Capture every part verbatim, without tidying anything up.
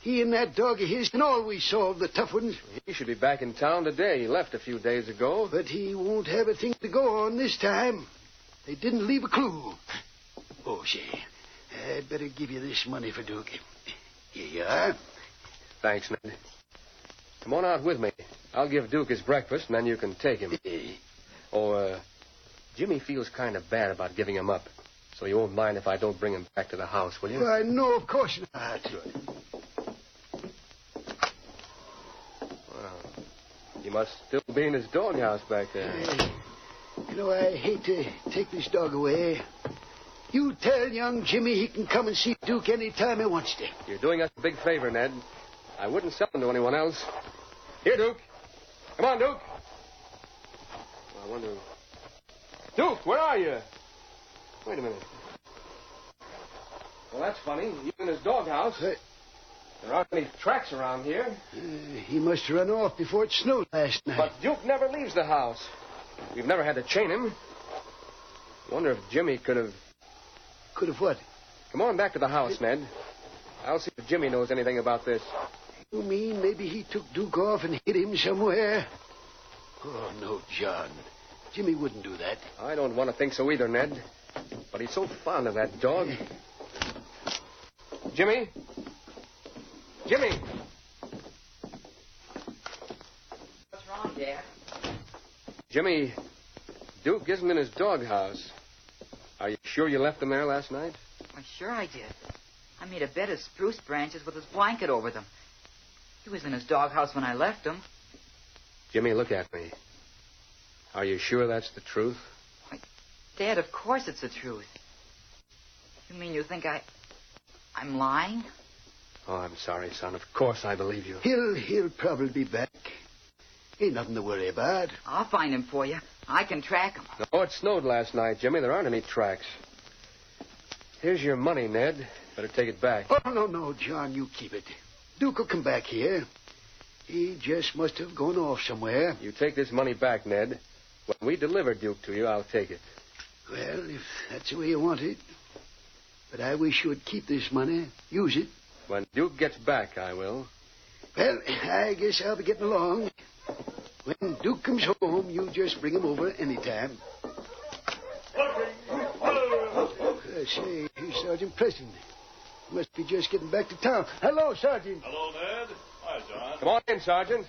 He and that dog of his can always solve the tough ones. He should be back in town today. He left a few days ago. But he won't have a thing to go on this time. They didn't leave a clue. Oh, say, I'd better give you this money for Duke. Here you are. Thanks, Ned. Come on out with me. I'll give Duke his breakfast, and then you can take him. Oh, uh, Jimmy feels kind of bad about giving him up. So you won't mind if I don't bring him back to the house, will you? Why, no, of course not. Good. Well, he must still be in his doghouse back there. Hey, you know, I hate to take this dog away. You tell young Jimmy he can come and see Duke any time he wants to. You're doing us a big favor, Ned. I wouldn't sell him to anyone else. Here, Duke. Come on, Duke. I wonder... Duke, where are you? Wait a minute. Well, that's funny. He's in his doghouse. Uh, there aren't any tracks around here. Uh, he must have run off before it snowed last night. But Duke never leaves the house. We've never had to chain him. Wonder if Jimmy could have... Could have what? Come on back to the house, Ned. I'll see if Jimmy knows anything about this. You mean maybe he took Duke off and hid him somewhere? Oh, no, John. Jimmy wouldn't do that. I don't want to think so either, Ned. But he's so fond of that dog. Jimmy? Jimmy! What's wrong, Dad? Jimmy, Duke isn't in his doghouse. Are you sure you left him there last night? Why, sure I did. I made a bed of spruce branches with his blanket over them. He was in his doghouse when I left him. Jimmy, look at me. Are you sure that's the truth? Why, Dad, of course it's the truth. You mean you think I... I'm lying? Oh, I'm sorry, son. Of course I believe you. He'll, he'll probably be back. Ain't nothing to worry about. I'll find him for you. I can track him. No, it snowed last night, Jimmy. There aren't any tracks. Here's your money, Ned. Better take it back. Oh, no, no, John, you keep it. Duke will come back here. He just must have gone off somewhere. You take this money back, Ned. When we deliver Duke to you, I'll take it. Well, if that's the way you want it. But I wish you would keep this money. Use it. When Duke gets back, I will. Well, I guess I'll be getting along. When Duke comes home, you just bring him over any time. Uh, say, here's Sergeant Preston. He must be just getting back to town. Hello, Sergeant. Hello, Ned. Hi, John. Come on in, Sergeant.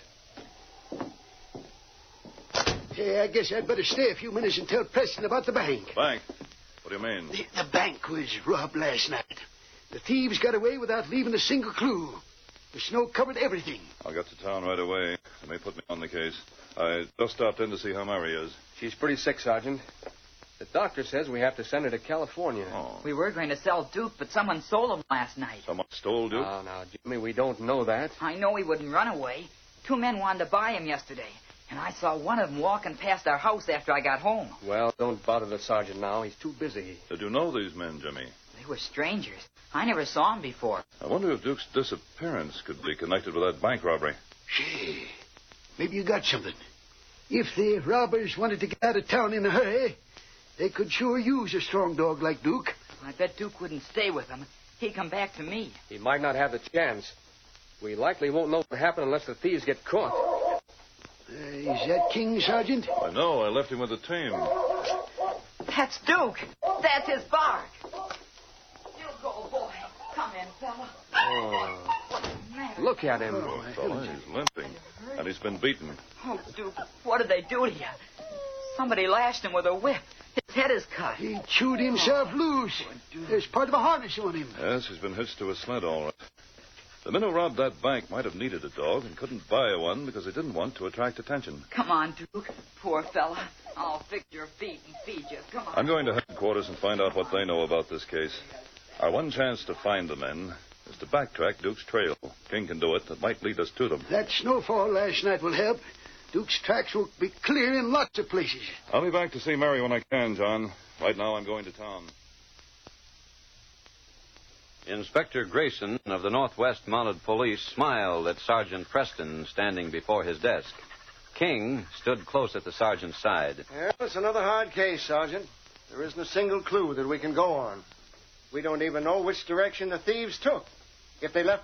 Hey, I guess I'd better stay a few minutes and tell Preston about the bank. Bank? What do you mean? The, the bank was robbed last night. The thieves got away without leaving a single clue. The snow covered everything. I'll get to town right away. They may put me on the case. I just stopped in to see how Mary is. She's pretty sick, Sergeant. The doctor says we have to send her to California. Oh. We were going to sell Duke, but someone sold him last night. Someone stole Duke? Oh, now, Jimmy, we don't know that. I know he wouldn't run away. Two men wanted to buy him yesterday, and I saw one of them walking past our house after I got home. Well, don't bother the sergeant now. He's too busy. Did you know these men, Jimmy? They were strangers. I never saw them before. I wonder if Duke's disappearance could be connected with that bank robbery. Gee, maybe you got something. If the robbers wanted to get out of town in a hurry, they could sure use a strong dog like Duke. I bet Duke wouldn't stay with them. He'd come back to me. He might not have the chance. We likely won't know what happened unless the thieves get caught. Uh, is that King, Sergeant? I know. I left him with the team. That's Duke. That's his bark. You go, boy. Come in, fella. Oh. What's the matter? Look at him. Poor fellow, he's limping. And he's been beaten. Oh, Duke, what did they do to you? Somebody lashed him with a whip. His head is cut. He chewed himself loose. There's part of a harness on him. Yes, he's been hitched to a sled, all right. The men who robbed that bank might have needed a dog and couldn't buy one because they didn't want to attract attention. Come on, Duke. Poor fella. I'll fix your feet and feed you. Come on. I'm going to headquarters and find out what they know about this case. Our one chance to find the men is to backtrack Duke's trail. King can do it. That might lead us to them. That snowfall last night will help. Duke's tracks will be clear in lots of places. I'll be back to see Mary when I can, John. Right now I'm going to town. Inspector Grayson of the Northwest Mounted Police smiled at Sergeant Preston standing before his desk. King stood close at the sergeant's side. Well, it's another hard case, Sergeant. There isn't a single clue that we can go on. We don't even know which direction the thieves took. If they left